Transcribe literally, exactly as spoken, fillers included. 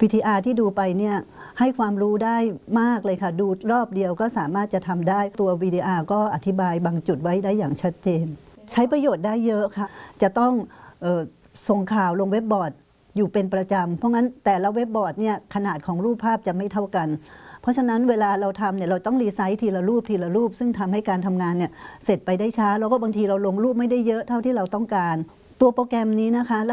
วี ที อาร์ ที่ดูไปเนี่ยให้ความรู้ได้มากเลยค่ะดูรอบเดียวก็สามารถจะทำได้ตัว วี ที อาร์ ก็อธิบายบางจุดไว้ได้อย่างชัดเจนใช้ประโยชน์ได้เยอะค่ะจะต้องเอ่อส่งข่าวลงเว็บบอร์ดอยู่เป็นประจำเพราะงั้นแต่ละเว็บบอร์ดเนี่ยขนาดของรูปภาพจะไม่เท่ากันเพราะฉะนั้นเวลาเราทำเนี่ยเราต้องรีไซส์ทีละรูปทีละรูปซึ่งทำให้การทำงานเนี่ยเสร็จไปได้ช้าแล้วก็บางทีเราลงรูปไม่ได้เยอะเท่าที่เราต้องการตัวโปรแกรมนี้นะคะ